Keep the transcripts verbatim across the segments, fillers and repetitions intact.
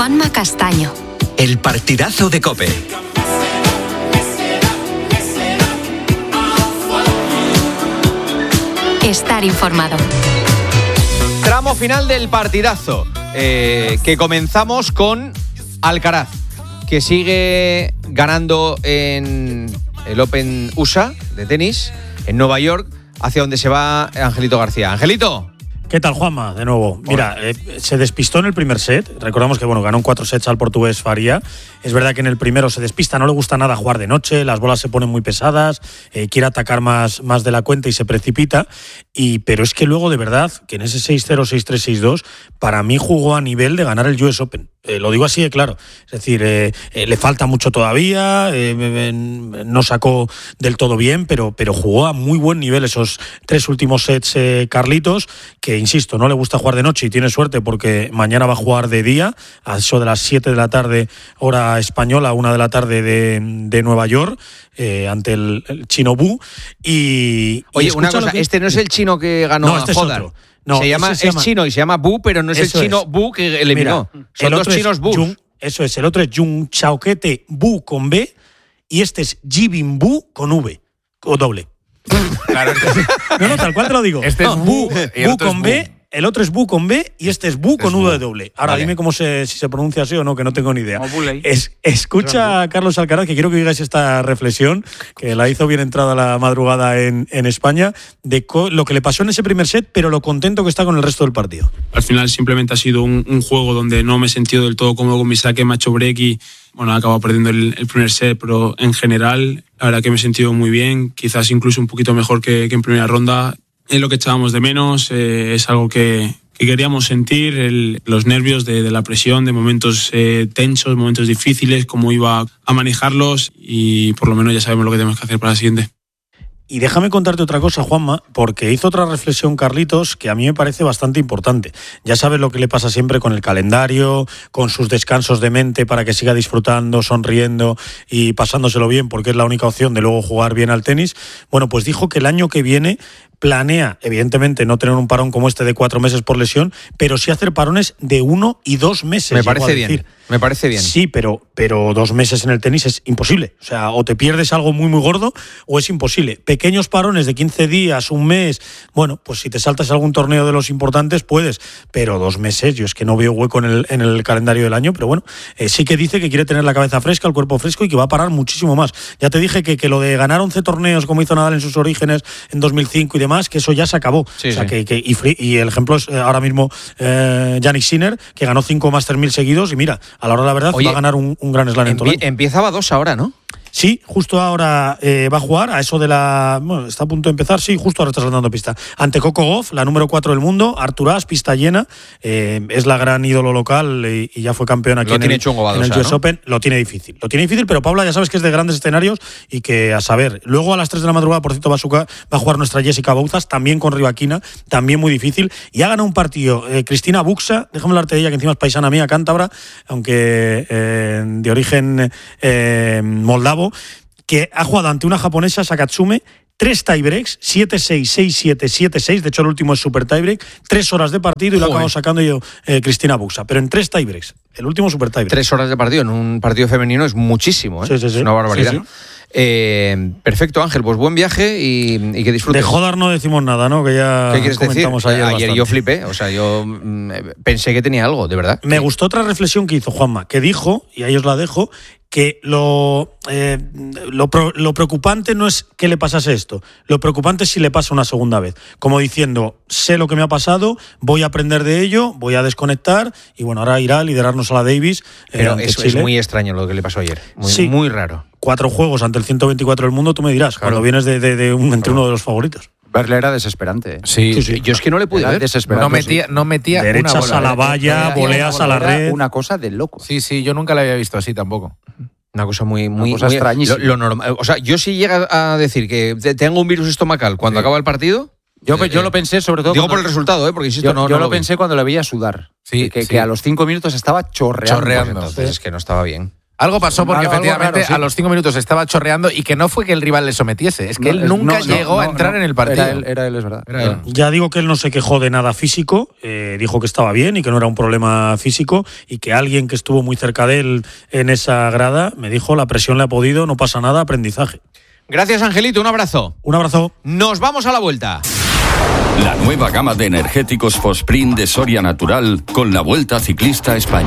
Juanma Castaño. El partidazo de COPE. Estar informado. Tramo final del partidazo, eh, que comenzamos con Alcaraz, que sigue ganando en el Open U S A de tenis, en Nueva York, hacia donde se va Angelito García. Angelito. ¿Qué tal, Juanma? De nuevo. Mira, eh, se despistó en el primer set. Recordamos que bueno, ganó en cuatro sets al portugués Faria. Es verdad que en el primero se despista, no le gusta nada jugar de noche, las bolas se ponen muy pesadas, eh, quiere atacar más, más de la cuenta y se precipita. Y, pero es que luego, de verdad, que en ese seis cero, seis tres, seis dos, para mí jugó a nivel de ganar el U S Open. Eh, lo digo así de claro. Es decir, eh, eh, le falta mucho todavía, eh, eh, no sacó del todo bien, pero, pero jugó a muy buen nivel esos tres últimos sets, eh, Carlitos, que insisto, no le gusta jugar de noche y tiene suerte porque mañana va a jugar de día, a eso de las siete de la tarde, hora española, una de la tarde de, de Nueva York, eh, ante el, el chino Bu. Y, Oye, y una cosa, que... este no es el chino que ganó no, este a Hodar. Es otro. No, se llama, se es llama... chino y se llama Bu, pero no es eso el chino es. Bu que eliminó. Mira, son dos chinos Bu. Eso es, el otro es Jung Chaoquete Bu con B y este es Jibin Bu con V, o doble. Claro, no, no, tal cual te lo digo. Este no, es Bu, Bu, Bu con B, el otro es Bu con B y este es Bu con V doble. Ahora vale. Dime cómo se, si se pronuncia así o no, que no tengo ni idea. Buley. Es, escucha a Carlos Alcaraz, que quiero que digáis esta reflexión, que la hizo bien entrada la madrugada en, en España, de co- lo que le pasó en ese primer set, pero lo contento que está con el resto del partido. Al final simplemente ha sido un, un juego donde no me he sentido del todo cómodo con mi saque, me ha hecho break y bueno, he acabado perdiendo el, el primer set, pero en general la verdad que me he sentido muy bien, quizás incluso un poquito mejor que, que en primera ronda. Es lo que echábamos de menos, eh, es algo que, que queríamos sentir, el, los nervios de, de la presión, de momentos eh, tensos, momentos difíciles, cómo iba a manejarlos y por lo menos ya sabemos lo que tenemos que hacer para la siguiente. Y déjame contarte otra cosa, Juanma, porque hizo otra reflexión Carlitos que a mí me parece bastante importante. Ya sabes lo que le pasa siempre con el calendario, con sus descansos de mente para que siga disfrutando, sonriendo y pasándoselo bien, porque es la única opción de luego jugar bien al tenis. Bueno, pues dijo que el año que viene planea, evidentemente, no tener un parón como este de cuatro meses por lesión, pero sí hacer parones de uno y dos meses. Me parece bien, me parece bien. Sí, pero, pero dos meses en el tenis es imposible. O sea, o te pierdes algo muy, muy gordo o es imposible. Pequeños parones de quince días, un mes, bueno, pues si te saltas algún torneo de los importantes puedes, pero dos meses, yo es que no veo hueco en el, en el calendario del año, pero bueno, eh, sí que dice que quiere tener la cabeza fresca, el cuerpo fresco y que va a parar muchísimo más. Ya te dije que, que lo de ganar once torneos como hizo Nadal en sus orígenes en dos mil cinco y demás, que eso ya se acabó. Sí, o sea, sí. que, que, y, free, y el ejemplo es eh, ahora mismo eh, Jannik Sinner, que ganó cinco Masters mil seguidos y mira, a la hora de la verdad Oye, va a ganar un, un gran slam en todo el año. Empieza Badosa ahora, ¿no? Sí, justo ahora eh, va a jugar a eso de la... Bueno, está a punto de empezar, sí, justo ahora está saltando pista. Ante Coco Gauff, la número cuatro del mundo, Artur As, pista llena, eh, es la gran ídolo local y, y ya fue campeón aquí lo en, tiene el, chungo Badosa, en el U S ¿no? Open. Lo tiene difícil, lo tiene difícil, pero Paula ya sabes que es de grandes escenarios y que a saber. Luego a las tres de la madrugada, por cierto, va a, su, va a jugar nuestra Jessica Bouzas, también con Rivaquina, también muy difícil. Y ha ganado un partido eh, Cristina Buxa, déjame hablarte de ella, que encima es paisana mía, cántabra, aunque eh, de origen eh, moldavo, que ha jugado ante una japonesa, Sakatsume, tres tiebreaks, siete seis, seis siete, siete seis, de hecho el último es super tiebreak, tres horas de partido y lo ha acabado sacando yo eh, Cristina Buxa, pero en tres tiebreaks, el último super tiebreak. Tres horas de partido en un partido femenino es muchísimo, ¿eh? Sí, sí, sí. Es una barbaridad. Sí, sí. Eh, perfecto, Ángel, pues buen viaje y, y que disfrutes. De Hodar no decimos nada, ¿no? Que ya ¿Qué quieres decir? comentamos ayer Ayer bastante. yo flipé, o sea, yo mm, pensé que tenía algo, de verdad. Me Sí. gustó otra reflexión que hizo Juanma, que dijo, y ahí os la dejo, que lo, eh, lo, lo preocupante no es que le pasase esto, lo preocupante es si le pasa una segunda vez. Como diciendo, sé lo que me ha pasado, voy a aprender de ello, voy a desconectar y bueno, ahora irá a liderarnos a la Davis. Eh, Pero ante es, Chile. es muy extraño lo que le pasó ayer, muy, Sí. muy raro. Cuatro juegos ante el ciento veinticuatro del mundo, tú me dirás, Claro. cuando vienes de, de, de un, entre uno de los favoritos. Verle era desesperante. Sí, Sí, sí. Yo es que no le pude Era ver. desesperante. no metía, no metía Derechas una bola. a la valla, Era- voleas a la Era red. una cosa de loco. Sí, sí, yo nunca la había visto así tampoco. Una cosa muy, muy, cosa muy- extrañísima. Lo, lo normal. O sea, yo si llega a decir que te- tengo un virus estomacal cuando Sí. acaba el partido. Yo, eh, yo lo pensé sobre todo. Digo cuando- por el resultado, ¿eh? Porque insisto, Yo, no, yo no lo vi. pensé cuando le veía sudar. Sí, que, sí. que a los cinco minutos estaba chorreando. Chorreando. Entonces es que no estaba bien. Algo pasó porque Algo efectivamente raro, sí. a los cinco minutos estaba chorreando y que no fue que el rival le sometiese, es que No, él nunca no, no, llegó a no, entrar no. en el partido. Era él, era él, es verdad. Era él. Ya digo que él no se quejó de nada físico, eh, dijo que estaba bien y que no era un problema físico y que alguien que estuvo muy cerca de él en esa grada me dijo la presión le ha podido, no pasa nada, aprendizaje. Gracias, Angelito, un abrazo. Un abrazo. Nos vamos a la vuelta. La nueva gama de energéticos Fosprint de Soria Natural con la Vuelta Ciclista a España.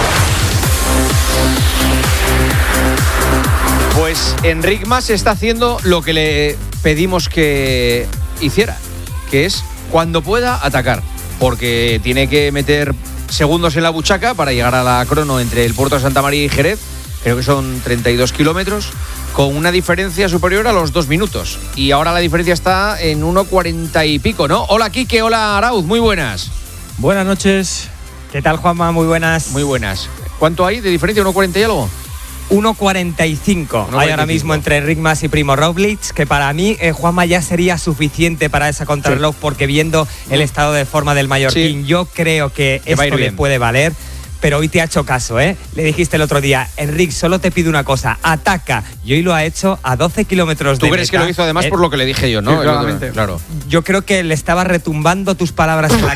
Pues Enric Mas está haciendo lo que le pedimos que hiciera, que es cuando pueda atacar, porque tiene que meter segundos en la buchaca para llegar a la crono entre el puerto de Santa María y Jerez, creo que son treinta y dos kilómetros, con una diferencia superior a los dos minutos. Y ahora la diferencia está en uno cuarenta y pico, ¿no? Hola, Quique, hola, Arauz, muy buenas. Buenas noches. ¿Qué tal, Juanma? Muy buenas. Muy buenas. ¿Cuánto hay de diferencia? ¿uno cuarenta y algo? uno cuarenta y cinco hay ahora mismo entre Enric Mas y Primo Roglic, que para mí, eh, Juanma, ya sería suficiente para esa contrarreloj, sí. Porque viendo el estado de forma del mallorquín, sí. Yo creo que, que esto le puede valer. Pero hoy te ha hecho caso, ¿eh? Le dijiste el otro día, Enric, solo te pido una cosa, ataca. Y hoy lo ha hecho a doce kilómetros de ¿Tú crees meta? que lo hizo además eh, por lo que le dije yo, no? Sí, claramente. Claro. Yo creo que le estaba retumbando tus palabras en la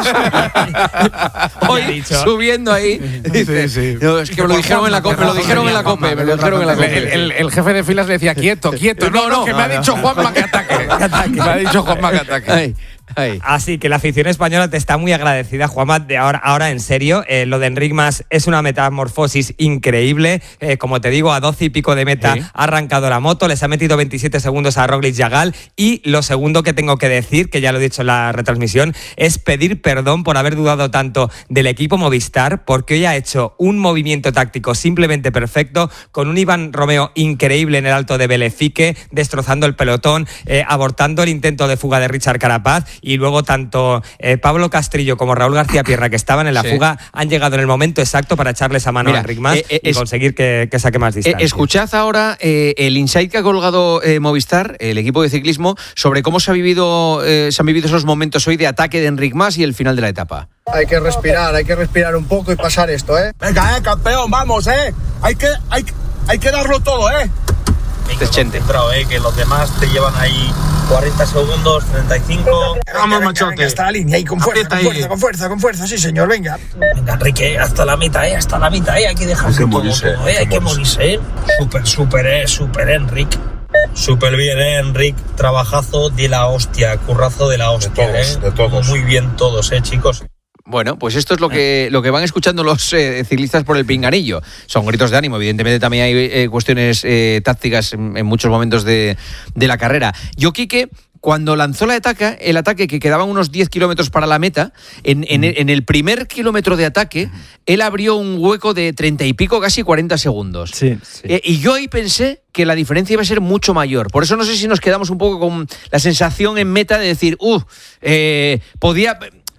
cabeza. Hoy, dicho. Subiendo ahí, dice, sí, sí. No, es que me lo dijeron en la COPE, me lo dijeron en la COPE, me lo dijeron en la COPE. El, el, el jefe de filas le decía, quieto, quieto. No, no, no que no, me no, ha dicho no. Juanma que ataque. Me ha dicho Juanma que ataque. Ay. Ay. Así que la afición española te está muy agradecida, Juanma. De ahora, ahora en serio, eh, lo de Enric Mas es una metamorfosis increíble. Eh, como te digo, a doce y pico de meta ¿Sí? ha arrancado la moto, les ha metido veintisiete segundos a Roglic y a Gal. Y lo segundo que tengo que decir, que ya lo he dicho en la retransmisión, es pedir perdón por haber dudado tanto del equipo Movistar, porque hoy ha hecho un movimiento táctico simplemente perfecto, con un Iván Romeo increíble en el alto de Belefique, destrozando el pelotón, eh, abortando el intento de fuga de Richard Carapaz. Y luego tanto eh, Pablo Castrillo como Raúl García Pierra, que estaban en la sí. fuga, han llegado en el momento exacto para echarle esa mano Mira, a Enric Mas eh, eh, y es, conseguir que, que saque más distancia. Eh, escuchad ahora eh, el insight que ha colgado eh, Movistar, el equipo de ciclismo, sobre cómo se, ha vivido, eh, se han vivido esos momentos hoy de ataque de Enric Mas y el final de la etapa. Hay que respirar, hay que respirar un poco y pasar esto, ¿eh? Venga, eh, campeón, vamos, ¿eh? Hay que, hay, hay que darlo todo, ¿eh? Venga, concentrado, eh, que los demás te llevan ahí cuarenta segundos, treinta y cinco. Vamos, machote. Hasta la línea, ahí con fuerza, con fuerza, con fuerza, con fuerza, sí, señor, venga. Venga, Enrique, hasta la meta, eh, hasta la meta, eh, hay que dejarse todo, morirse, todo, eh, hay que morirse, eh. Súper, súper, eh, súper, eh, Enric. Súper bien, eh, Enric, trabajazo de la hostia, currazo de la hostia, de todos, eh. De todos. Muy bien todos, eh, chicos. Bueno, pues esto es lo que, lo que van escuchando los eh, ciclistas por el pinganillo. Son gritos de ánimo, evidentemente también hay eh, cuestiones eh, tácticas en, en muchos momentos de, de la carrera. Yo, Quique, cuando lanzó la ataque, el ataque, que quedaban unos diez kilómetros para la meta, en, en, en el primer kilómetro de ataque, él abrió un hueco de treinta y pico, casi cuarenta segundos. Sí, sí. Eh, y yo ahí pensé que la diferencia iba a ser mucho mayor. Por eso no sé si nos quedamos un poco con la sensación en meta de decir, uh, eh, podía...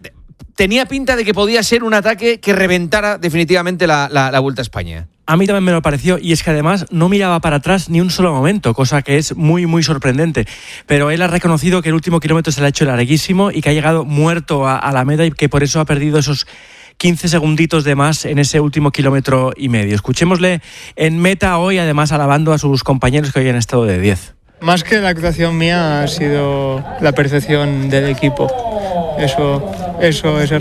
Tenía pinta de que podía ser un ataque que reventara definitivamente la, la, la Vuelta a España. A mí también me lo pareció, y es que además no miraba para atrás ni un solo momento, cosa que es muy, muy sorprendente. Pero él ha reconocido que el último kilómetro se le ha hecho larguísimo y que ha llegado muerto a, a la meta y que por eso ha perdido esos quince segunditos de más en ese último kilómetro y medio. Escuchémosle en meta hoy, además alabando a sus compañeros que hoy han estado de diez. Más que la actuación mía ha sido la percepción del equipo. Eso, eso es